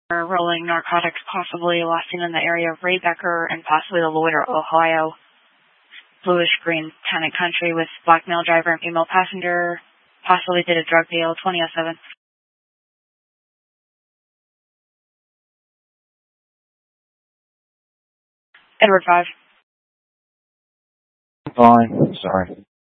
rolling narcotics, possibly last seen in the area of Ray Becker and possibly the Lloyd or Ohio. Bluish-green tenant country with black male driver and female passenger. Possibly did a drug deal, 2007. Edward 5. Fine, sorry.